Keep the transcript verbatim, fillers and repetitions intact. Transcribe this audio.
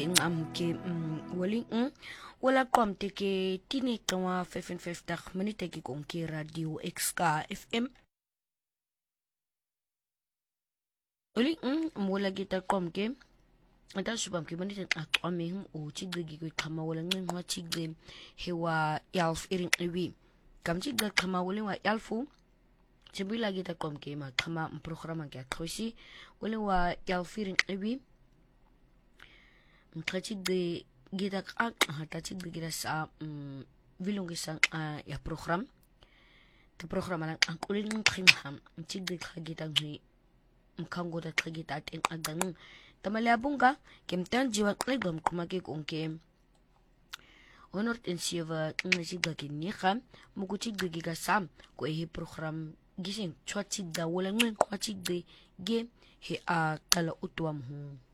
ke ngam ke wali ng wala kwamte ke tini kawa fifty minute ke kong ke radio X K F M wali ng wala kita kwam ke ata subam ke manite aqame hum o chiggi ko khama wala ngin wa chiggi hewa yalf irin ewi kam chigga khama wala wa yalfu chibila kita kwam ke ma khama programa ke khoshi wala wa yalfirin ewi mkachiggi kita ak hata chiggi kita sa vilong isang ya program te programa lang ang kulin ng khingham chiggi khagita ngi mkango da khagita at ang agang tamalabong ka kemtan jiwa klegam kumaki kung kem honor tensiva ngasiga kinika mukuchiggi giga sam ko ehi program gising chwachigda wala ngin kwachiggi ge he a kala utwam hu